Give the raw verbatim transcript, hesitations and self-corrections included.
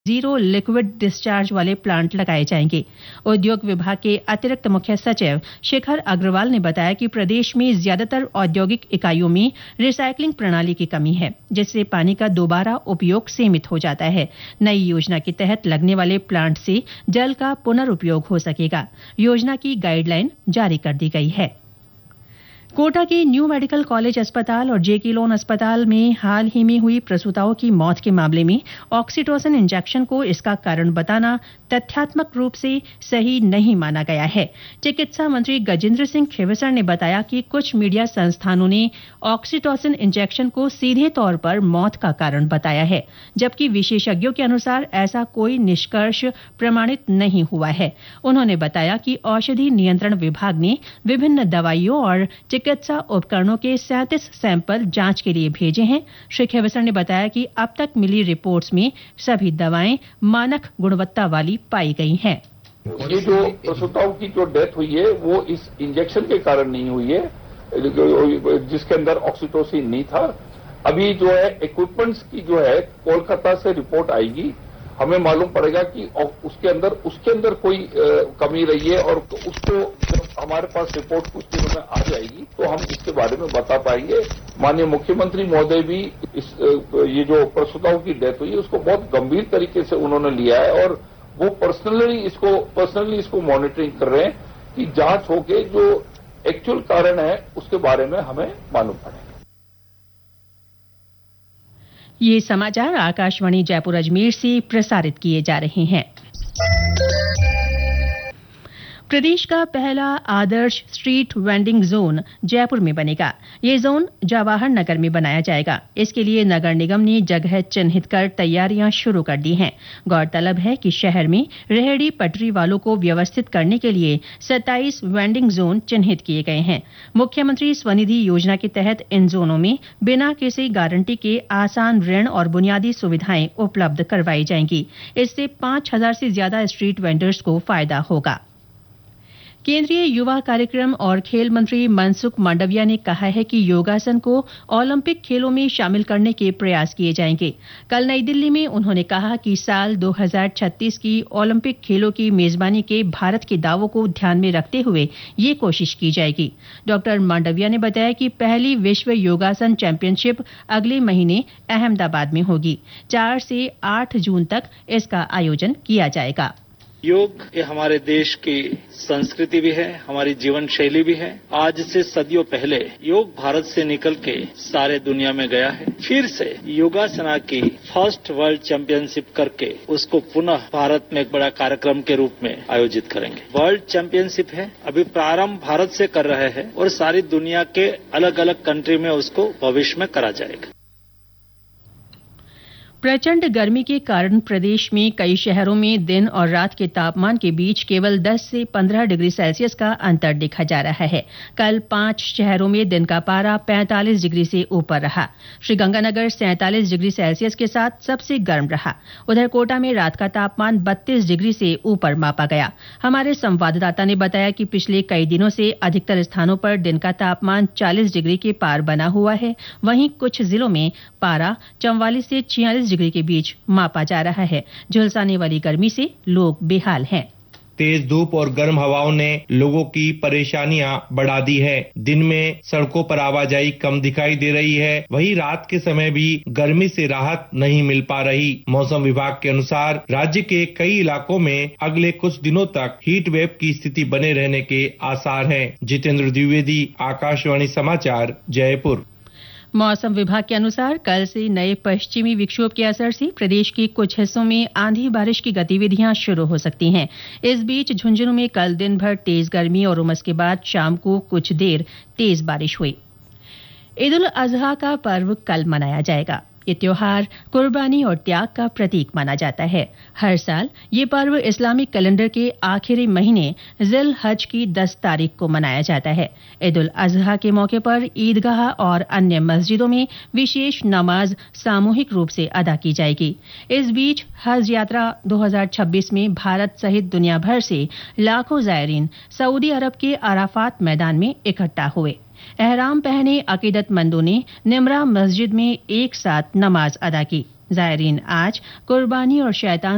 Zero liquid discharge वाले plant लगाए जाएंगे। उद्योग विभाग के अतिरिक्त मुख्य सचिव शिखर अग्रवाल ने बताया कि प्रदेश में ज्यादातर औद्योगिक इकाइयों में रिसाइकलिंग प्रणाली की कमी है, जिससे पानी का दोबारा उपयोग सीमित हो जाता है। नई योजना के तहत लगने वाले प्लांट से जल का पुनर्उपयोग हो सकेगा। योजना की गाइडलाइन जारी कर दी गई है। कोटा के न्यू मेडिकल कॉलेज अस्पताल और जेके लोन अस्पताल में हाल ही में हुई प्रसूताओं की मौत के मामले में ऑक्सीटोसिन इंजेक्शन को इसका कारण बताना तथ्यात्मक रूप से सही नहीं माना गया है। चिकित्सा मंत्री गजेंद्र सिंह खेवसर ने बताया कि कुछ मीडिया संस्थानों ने ऑक्सीटोसिन इंजेक्शन को सीधे तौर पर मौत का कारण बताया है, जबकि विशेषज्ञों के अनुसार ऐसा कोई निष्कर्ष प्रमाणित नहीं हुआ है। उन्होंने बताया कि औषधि नियंत्रण विभाग ने विभिन्न दवाइयों और चिकित्सा उपकरणों के सैंतीस सैंपल जांच के लिए भेजे हैं। श्री खेवसर ने बताया कि अब तक मिली रिपोर्ट्स में सभी दवाएं मानक गुणवत्ता वाली पाई गई हैं। ये जो प्रसूताओं की जो डेथ हुई है वो इस इंजेक्शन के कारण नहीं हुई है, जिसके अंदर ऑक्सीटोसिन नहीं था। अभी जो है इक्विपमेंट्स की जो है कोलकाता से रिपोर्ट आएगी, हमें मालूम पड़ेगा कि उसके अंदर उसके अंदर कोई कमी रही है, और उसको जब हमारे पास रिपोर्ट कुछ दिनों में आ जाएगी तो हम इसके बारे में बता पाएंगे। माननीय मुख्यमंत्री महोदय भी इस ये जो प्रसूताओं की डेथ हुई है उसको बहुत गंभीर तरीके से उन्होंने लिया है, और वो पर्सनली इसको पर्सनली इसको मॉनिटरिंग कर रहे हैं कि जांच होके जो एक्चुअल कारण है उसके बारे में हमें मालूम पड़ेगा। ये समाचार आकाशवाणी जयपुर अजमेर से प्रसारित किए जा रहे हैं। प्रदेश का पहला आदर्श स्ट्रीट वेंडिंग जोन जयपुर में बनेगा। ये जोन जवाहर नगर में बनाया जाएगा। इसके लिए नगर निगम ने जगह चिन्हित कर तैयारियां शुरू कर दी हैं। गौरतलब है कि शहर में रेहड़ी पटरी वालों को व्यवस्थित करने के लिए सत्ताईस वेंडिंग जोन चिन्हित किए गए हैं। मुख्यमंत्री स्वनिधि योजना के तहत इन जोनों में बिना किसी गारंटी के आसान ऋण और बुनियादी सुविधाएं उपलब्ध करवाई जाएंगी। इससे पांच हजार से ज्यादा स्ट्रीट वेंडर्स को फायदा होगा। केंद्रीय युवा कार्यक्रम और खेल मंत्री मनसुख मांडविया ने कहा है कि योगासन को ओलंपिक खेलों में शामिल करने के प्रयास किए जाएंगे। कल नई दिल्ली में उन्होंने कहा कि साल दो हज़ार छत्तीस की ओलंपिक खेलों की मेजबानी के भारत के दावों को ध्यान में रखते हुए ये कोशिश की जाएगी। डॉक्टर मांडविया ने बताया कि पहली विश्व योगासन चैंपियनशिप अगले महीने अहमदाबाद में होगी। चार से आठ जून तक इसका आयोजन किया जाएगा। योग ये हमारे देश की संस्कृति भी है, हमारी जीवन शैली भी है। आज से सदियों पहले योग भारत से निकल के सारे दुनिया में गया है। फिर से योगासना की फर्स्ट वर्ल्ड चैंपियनशिप करके उसको पुनः भारत में एक बड़ा कार्यक्रम के रूप में आयोजित करेंगे। वर्ल्ड चैंपियनशिप है, अभी प्रारंभ भारत से कर रहे हैं और सारी दुनिया के अलग अलग कंट्री में उसको भविष्य में करा जाएगा। प्रचंड गर्मी के कारण प्रदेश में कई शहरों में दिन और रात के तापमान के बीच केवल दस से पंद्रह डिग्री सेल्सियस का अंतर देखा जा रहा है। कल पांच शहरों में दिन का पारा पैंतालीस डिग्री से ऊपर रहा। श्रीगंगानगर सैंतालीस डिग्री सेल्सियस के साथ सबसे गर्म रहा। उधर कोटा में रात का तापमान बत्तीस डिग्री से ऊपर मापा गया। हमारे संवाददाता ने बताया कि पिछले कई दिनों से अधिकतर स्थानों पर दिन का तापमान चालीस डिग्री के पार बना हुआ है। वहीं कुछ जिलों में पारा चौवालीस से छियालीस डिग्री के बीच मापा जा रहा है। झुलसाने वाली गर्मी से लोग बेहाल हैं। तेज धूप और गर्म हवाओं ने लोगों की परेशानियां बढ़ा दी है। दिन में सड़कों पर आवाजाही कम दिखाई दे रही है, वहीं रात के समय भी गर्मी से राहत नहीं मिल पा रही। मौसम विभाग के अनुसार राज्य के कई इलाकों में अगले कुछ दिनों तक हीट वेव की स्थिति बने रहने के आसार हैं। जितेंद्र द्विवेदी, आकाशवाणी समाचार, जयपुर। मौसम विभाग के अनुसार कल से नए पश्चिमी विक्षोभ के असर से प्रदेश के कुछ हिस्सों में आंधी बारिश की गतिविधियां शुरू हो सकती हैं। इस बीच झुंझुनू में कल दिन भर तेज गर्मी और उमस के बाद शाम को कुछ देर तेज बारिश हुई। ईद उल अजहा का पर्व कल मनाया जाएगा। ये त्योहार कुर्बानी और त्याग का प्रतीक माना जाता है। हर साल ये पर्व इस्लामिक कैलेंडर के आखिरी महीने जिल हज की दस तारीख को मनाया जाता है। ईद उल अजहा के मौके पर ईदगाह और अन्य मस्जिदों में विशेष नमाज सामूहिक रूप से अदा की जाएगी। इस बीच हज यात्रा दो हज़ार छब्बीस में भारत सहित दुनिया भर से लाखों जायरीन सऊदी अरब के अराफात मैदान में इकट्ठा हुए। एहराम पहने अकीदतमंदों ने निमरा मस्जिद में एक साथ नमाज अदा की। जायरीन आज कुर्बानी और शैतान